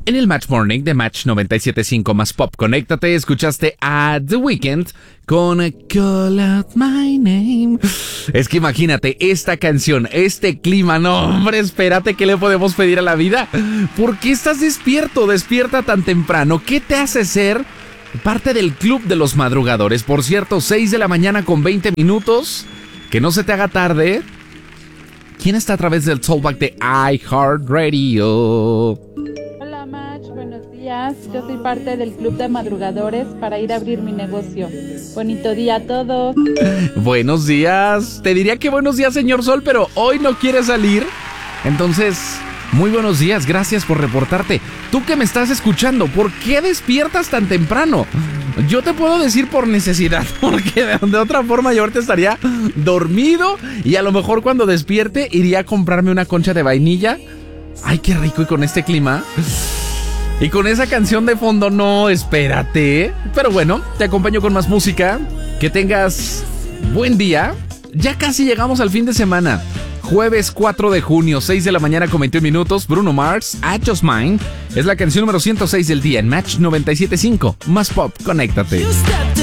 En el Match Morning de Match 97.5 más Pop, conéctate, escuchaste a The Weeknd con Call Out My Name. Es que imagínate, esta canción, este clima, no hombre, espérate, ¿qué le podemos pedir a la vida? ¿Por qué estás despierto, despierta tan temprano? ¿Qué te hace ser parte del club de los madrugadores? Por cierto, 6 de la mañana con 20 minutos, que no se te haga tarde. ¿Quién está a través del Talkback de iHeartRadio? Buenos días, yo soy parte del club de madrugadores para ir a abrir mi negocio. Bonito día a todos. Buenos días, te diría que buenos días, señor Sol, pero hoy no quiere salir. Entonces, muy buenos días, gracias por reportarte. Tú que me estás escuchando, ¿por qué despiertas tan temprano? Yo te puedo decir por necesidad, porque de otra forma yo ahorita estaría dormido y a lo mejor cuando despierte iría a comprarme una concha de vainilla. Ay, qué rico, y con este clima y con esa canción de fondo, no, espérate. Pero bueno, te acompaño con más música. Que tengas buen día. Ya casi llegamos al fin de semana. Jueves 4 de junio, 6 de la mañana con 21 minutos. Bruno Mars, I Just Mine. Es la canción número 106 del día en Match 97.5. Más Pop, conéctate.